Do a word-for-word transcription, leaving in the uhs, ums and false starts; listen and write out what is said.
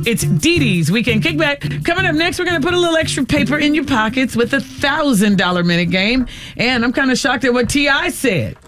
It's Dee Dee's Weekend Kickback. Coming up next, we're going to put a little extra paper in your pockets with a one thousand dollars minute game. And I'm kind of shocked at what T I said.